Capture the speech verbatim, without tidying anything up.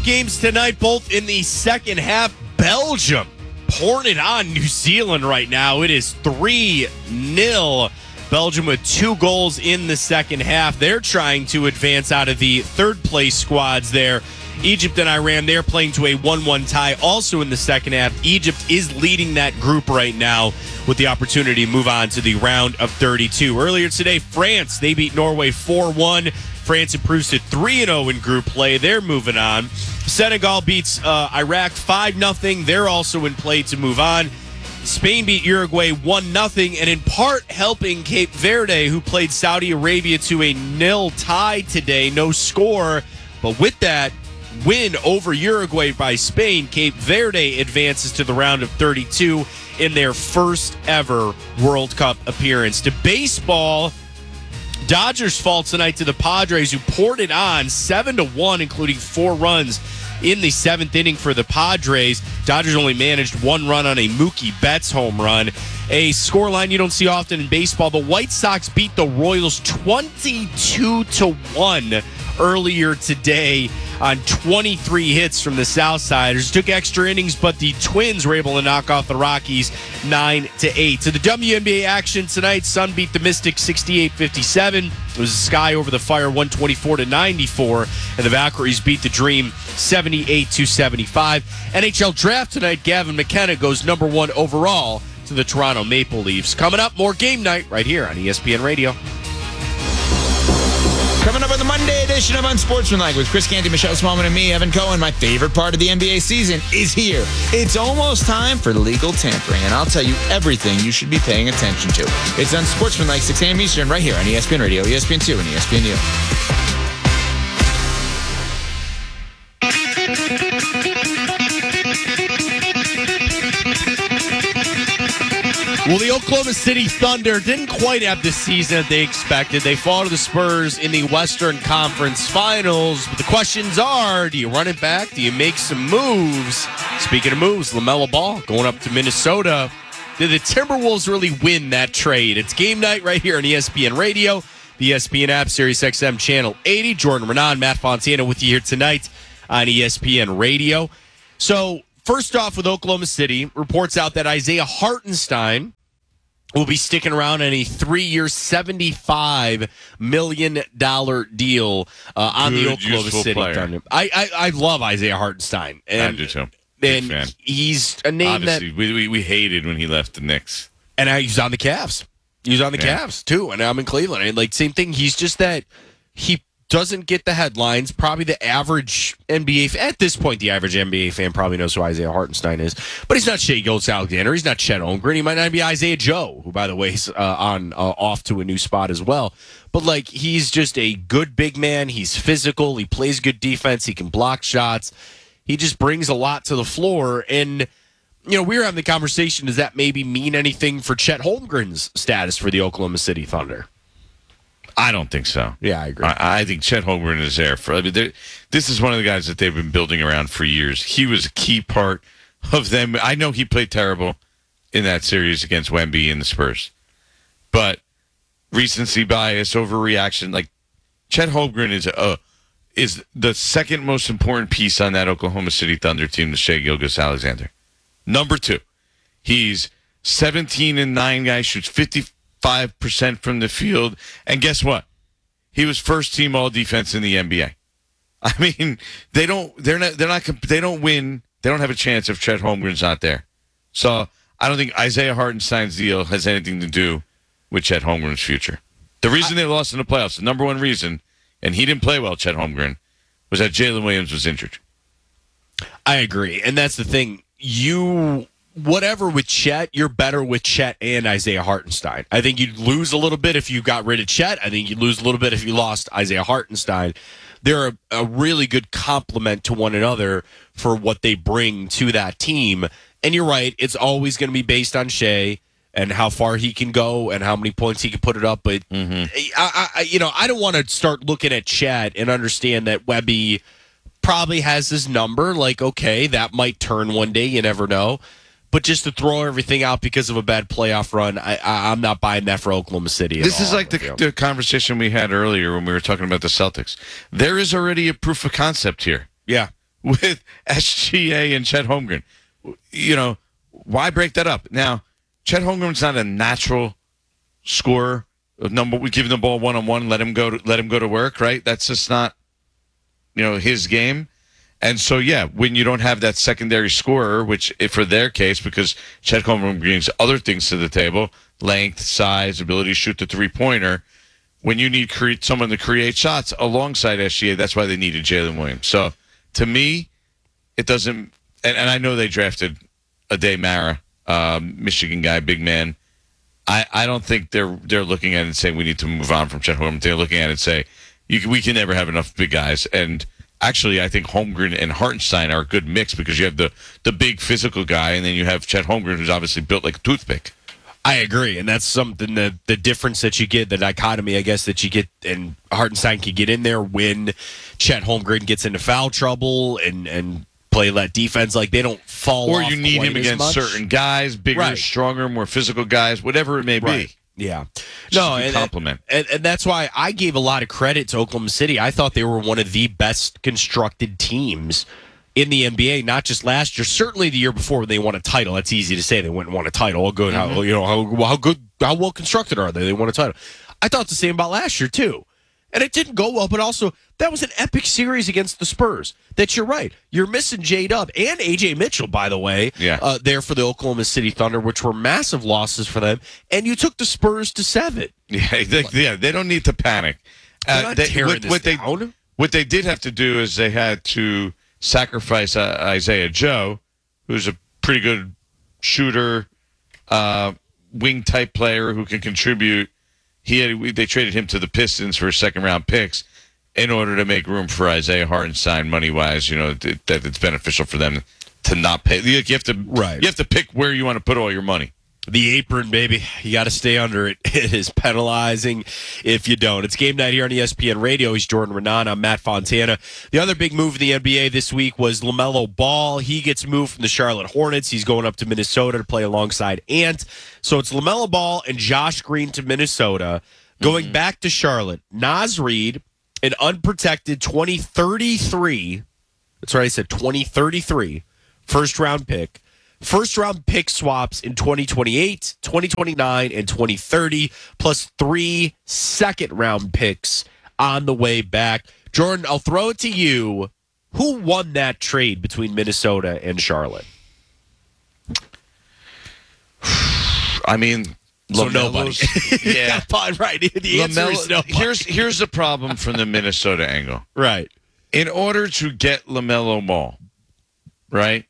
games tonight, both in the second half. Belgium pouring it on New Zealand right now. It is three nil. Belgium with two goals in the second half. They're trying to advance out of the third place squads there. Egypt and Iran, they're playing to a one one tie also in the second half. Egypt is leading that group right now with the opportunity to move on to the round of thirty-two. Earlier today, France, they beat Norway four one. France improves to three and oh in group play. They're moving on. Senegal beats uh, Iraq five nothing. They're also in play to move on. Spain beat Uruguay one nothing, and in part helping Cape Verde, who played Saudi Arabia to a nil tie today. No score, but with that win over Uruguay by Spain, Cape Verde advances to the round of thirty-two in their first ever World Cup appearance. To baseball, Dodgers fall tonight to the Padres, who poured it on seven to one, including four runs in the seventh inning for the Padres. Dodgers only managed one run on a Mookie Betts home run. A scoreline you don't see often in baseball. The White Sox beat the Royals twenty-two to one earlier today on twenty-three hits from the Southsiders. Took extra innings, but the Twins were able to knock off the Rockies nine to eight. To the W N B A action tonight, Sun beat the Mystics sixty-eight fifty-seven. It was Sky over the Fire one twenty-four to ninety-four, and the Valkyries beat the Dream seventy-eight to seventy-five. N H L draft tonight, Gavin McKenna goes number one overall to the Toronto Maple Leafs. Coming up, more Game Night right here on E S P N Radio. Coming up on the Monday edition of Unsportsmanlike with Chris Canty, Michelle Smallman, and me, Evan Cohen. My favorite part of the N B A season is here. It's almost time for legal tampering, and I'll tell you everything you should be paying attention to. It's Unsportsmanlike, six a.m. Eastern, right here on E S P N Radio, E S P N two, and E S P N U. Well, the Oklahoma City Thunder didn't quite have the season that they expected. They fall to the Spurs in the Western Conference Finals. But the questions are, do you run it back? Do you make some moves? Speaking of moves, LaMelo Ball going up to Minnesota. Did the Timberwolves really win that trade? It's Game Night right here on E S P N Radio, the E S P N app, Sirius X M Channel eighty. Jordan Renan, Matt Fontana with you here tonight on E S P N Radio. So, first off with Oklahoma City, reports out that Isaiah Hartenstein will be sticking around in a three-year, seventy-five million dollars deal uh, on Good, the Oklahoma City player. Thunder. I, I I love Isaiah Hartenstein. And, I do too. Big and fan. he's a name Obviously, that... we, we we hated when he left the Knicks. And now he's on the Cavs. He's on the Yeah. Cavs, too. And I'm in Cleveland. And, like, same thing. He's just that he doesn't get the headlines. Probably the average N B A fan. At this point, the average N B A fan probably knows who Isaiah Hartenstein is. But he's not Shea Gilgeous-Alexander. He's not Chet Holmgren. He might not be Isaiah Joe, who, by the way, is uh, on uh, off to a new spot as well. But, like, he's just a good big man. He's physical. He plays good defense. He can block shots. He just brings a lot to the floor. And, you know, we were having the conversation, does that maybe mean anything for Chet Holmgren's status for the Oklahoma City Thunder? I don't think so. Yeah, I agree. I, I think Chet Holmgren is there for. I mean, they're- this is one of the guys that they've been building around for years. He was a key part of them. I know he played terrible in that series against Wemby and the Spurs, but recency bias, overreaction. Like Chet Holmgren is a is the second most important piece on that Oklahoma City Thunder team to Shea Gilgeous-Alexander. Number two, he's seventeen and nine guy, shoots fifty-five percent from the field, and guess what? He was first team all defense in the N B A. I mean, they don't, they're not, they're not, they don't win. They don't have a chance if Chet Holmgren's not there. So I don't think Isaiah Hartenstein's deal has anything to do with Chet Holmgren's future. The reason they lost in the playoffs, the number one reason, and he didn't play well, Chet Holmgren, was that Jalen Williams was injured. I agree. And that's the thing. You, whatever with Chet, you're better with Chet and Isaiah Hartenstein. I think you'd lose a little bit if you got rid of Chet. I think you'd lose a little bit if you lost Isaiah Hartenstein. They're a, a really good complement to one another for what they bring to that team. And you're right, it's always going to be based on Shea and how far he can go and how many points he can put it up. But, Mm-hmm. I, I, you know, I don't want to start looking at Chet and understand that Wemby probably has his number. Like, okay, that might turn one day. You never know. But just to throw everything out because of a bad playoff run, I, I, I'm not buying that for Oklahoma City. At This all, is like the, the conversation we had earlier when we were talking about the Celtics. There is already a proof of concept here. yeah. with S G A and Chet Holmgren. You know, why break that up? Now, Chet Holmgren's not a natural scorer. Number, we give him the ball one on one, let him go to let him go to work, right? That's just not, you know, his game. And so, yeah, when you don't have that secondary scorer, which if for their case, because Chet Holmgren brings other things to the table, length, size, ability to shoot the three pointer. When you need create someone to create shots alongside S G A, that's why they needed Jalen Williams. So, to me, it doesn't. And, and I know they drafted Ade Mara, um, Michigan guy, big man. I, I don't think they're they're looking at it and saying we need to move on from Chet Holmgren. They're looking at it and say you can, we can never have enough big guys. And actually, I think Holmgren and Hartenstein are a good mix because you have the the big physical guy, and then you have Chet Holmgren, who's obviously built like a toothpick. I agree, and that's something that the difference that you get, the dichotomy, I guess, that you get, and Hartenstein can get in there when Chet Holmgren gets into foul trouble and and play that defense. Like they don't fall. Or off you need quite him as against much. certain guys, bigger, Right. stronger, more physical guys, whatever it may Right. be. Yeah. Just No, a and, compliment. and and that's why I gave a lot of credit to Oklahoma City. I thought they were one of the best constructed teams in the N B A, not just last year, certainly the year before when they won a title. That's easy to say. They went and won a title. How good, Mm-hmm. how you know how how good, how well constructed are they? They won a title. I thought the same about last year too. And it didn't go well, but also that was an epic series against the Spurs. That you're right. You're missing J-Dub and A J Mitchell, by the way, Yeah. uh, there for the Oklahoma City Thunder, which were massive losses for them. And you took the Spurs to seven. Yeah, they, yeah, they don't need to panic. They're not they, tearing what, this what they down. what they did have to do is they had to sacrifice uh, Isaiah Joe, who's a pretty good shooter, uh, wing type player who can contribute. He had, they traded him to the Pistons for second round picks in order to make room for Isaiah Hartenstein money wise. You know that, that it's beneficial for them to not pay. You have to Right. You have to pick where you want to put all your money. The apron, baby. You got to stay under it. It is penalizing if you don't. It's game night here on E S P N Radio. He's Jordan Renan. I'm Matt Fontana. The other big move in the N B A this week was LaMelo Ball. He gets moved from the Charlotte Hornets. He's going up to Minnesota to play alongside Ant. So it's LaMelo Ball and Josh Green to Minnesota. Going mm-hmm. back to Charlotte, Naz Reid, an unprotected twenty thirty-three. That's right, I said twenty thirty-three first round pick. First round pick swaps in twenty twenty-eight, twenty twenty-nine, and twenty thirty, plus three second round picks on the way back. Jordan, I'll throw it to you. Who won that trade between Minnesota and Charlotte? I mean, So LaMelo's- nobody. Yeah. Right. The answer LaMelo- is nobody. here's here's the problem from the Minnesota angle. right. In order to get LaMelo Ball, right?